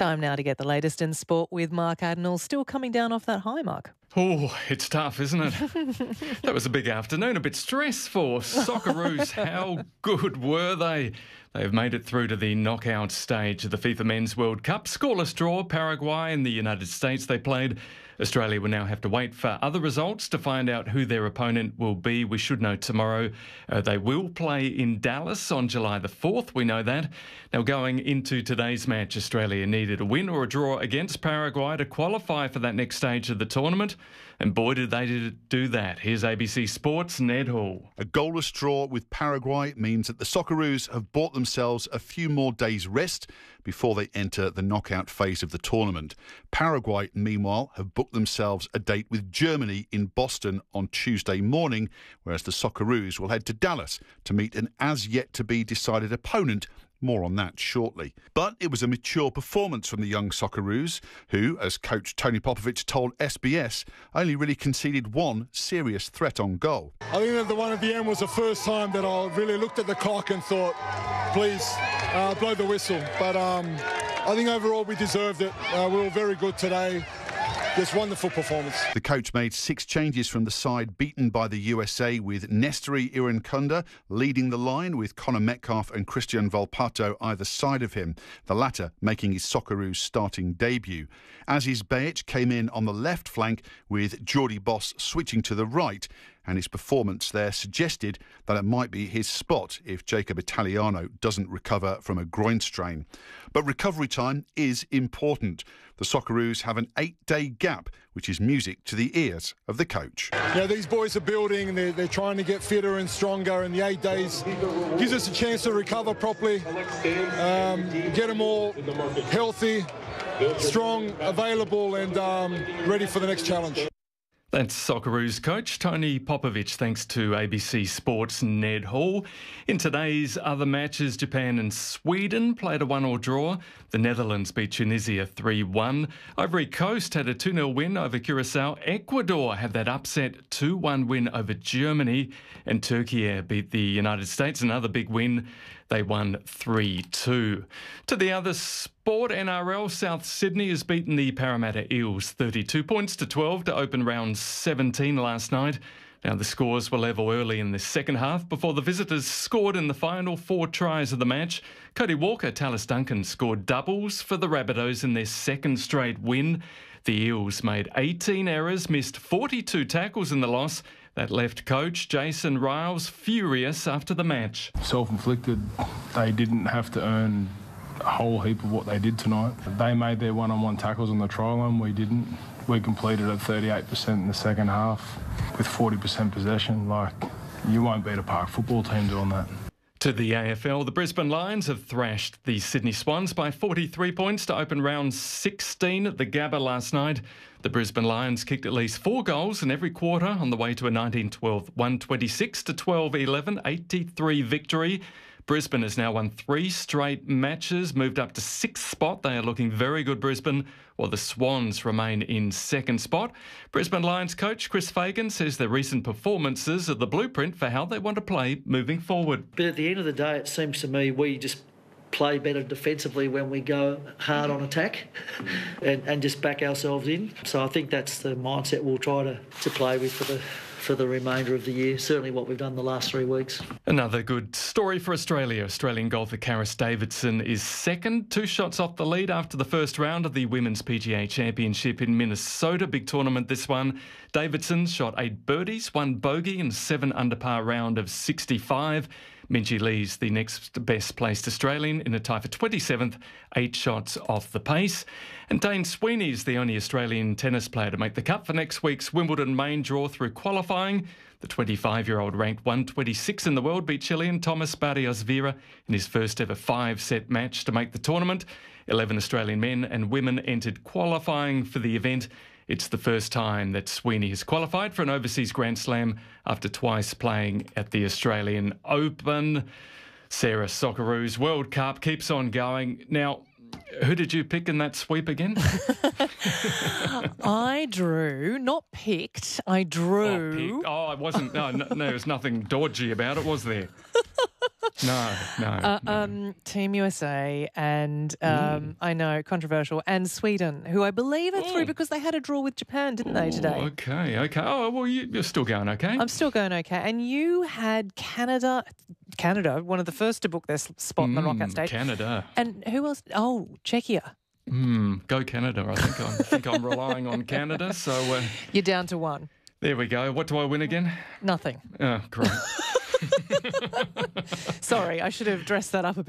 Time now to get the latest in sport with Mark Adenall. Still coming down off that high, Mark. Oh, it's tough, isn't it? That was a big afternoon, a bit stressful. Socceroos, how good were they? They've made it through to the knockout stage of the FIFA Men's World Cup. Scoreless draw, Paraguay and the United States they played. Australia will now have to wait for other results to find out who their opponent will be. We should know tomorrow. They will play in Dallas on July the 4th. We know that. Now, going into today's match, Australia needed a win or a draw against Paraguay to qualify for that next stage of the tournament. And boy, did they do that. Here's ABC Sports' Ned Hall. A goalless draw with Paraguay means that the Socceroos have bought themselves a few more days' rest before they enter the knockout phase of the tournament. Paraguay, meanwhile, have booked themselves a date with Germany in Boston on Tuesday morning, whereas the Socceroos will head to Dallas to meet an as-yet-to-be-decided opponent. More on that shortly. But it was a mature performance from the young Socceroos, who, as coach Tony Popovic told SBS, only really conceded one serious threat on goal. I think that the one at the end was the first time that I really looked at the clock and thought, please blow the whistle. But I think overall we deserved it. We were very good today. Just wonderful performance. The coach made 6 changes from the side beaten by the USA, with Nestori Irankunda leading the line, with Connor Metcalfe and Christian Volpato either side of him, the latter making his Socceroos starting debut. Aziz Behich came in on the left flank, with Jordy Boss switching to the right, and his performance there suggested that it might be his spot if Jacob Italiano doesn't recover from a groin strain. But recovery time is important. The Socceroos have an 8-day gap, which is music to the ears of the coach. Yeah, these boys are building, they're trying to get fitter and stronger, and the 8 days gives us a chance to recover properly, get them all healthy, strong, available, and ready for the next challenge. That's Socceroos coach Tony Popovic, thanks to ABC Sports' Ned Hall. In today's other matches, Japan and Sweden played a 1-1 draw. The Netherlands beat Tunisia 3-1. Ivory Coast had a 2-0 win over Curacao. Ecuador had that upset 2-1 win over Germany. And Turkey beat the United States, another big win. They won 3-2. To the other sport, NRL, South Sydney has beaten the Parramatta Eels 32 points to 12 to open round 17 last night. Now, the scores were level early in the second half before the visitors scored in the final 4 tries of the match. Cody Walker, Tallis Duncan scored doubles for the Rabbitohs in their second straight win. The Eels made 18 errors, missed 42 tackles in the loss. That left coach Jason Riles furious after the match. Self-inflicted. They didn't have to earn a whole heap of what they did tonight. They made their one-on-one tackles on the try line. We didn't. We completed at 38% in the second half with 40% possession. You won't beat a park football team doing that. To the AFL, the Brisbane Lions have thrashed the Sydney Swans by 43 points to open round 16 at the Gabba last night. The Brisbane Lions kicked at least 4 goals in every quarter on the way to a 19-12, 126 to 12-11, 83 victory. Brisbane has now won 3 straight matches, moved up to 6th spot. They are looking very good, Brisbane, while the Swans remain in 2nd spot. Brisbane Lions coach Chris Fagan says their recent performances are the blueprint for how they want to play moving forward. But at the end of the day, it seems to me we just play better defensively when we go hard on attack and just back ourselves in. So I think that's the mindset we'll try to play with for the remainder of the year, certainly what we've done the last 3 weeks. Another good story for Australia. Australian golfer Karis Davidson is second, 2 shots off the lead after the first round of the Women's PGA Championship in Minnesota. Big tournament, this one. Davidson shot 8 birdies, 1 bogey and 7 under par round of 65. Minjee Lee's the next best placed Australian in a tie for 27th, 8 shots off the pace. And Dane Sweeney is the only Australian tennis player to make the cut for next week's Wimbledon main draw through qualifying. The 25-year-old ranked 126 in the world beat Chilean Thomas Barrios Vera in his first ever 5-set match to make the tournament. 11 Australian men and women entered qualifying for the event. It's the first time that Sweeney has qualified for an overseas Grand Slam after twice playing at the Australian Open. Sarah, Socceroos World Cup keeps on going. Now, who did you pick in that sweep again? I drew, not picked, I drew. Oh, I wasn't. No, there was nothing dodgy about it, was there? No. Team USA and, I know, controversial, and Sweden, who I believe are through because they had a draw with Japan, didn't they, today? Okay. Oh, well, you're still going okay. I'm still going okay. And you had Canada, one of the first to book their spot in the knockout stage. Canada. And who else? Oh, Czechia. Go Canada. I think I'm relying on Canada. So You're down to one. there we go. What do I win again? Nothing. Oh, great. Sorry, I should have dressed that up a bit.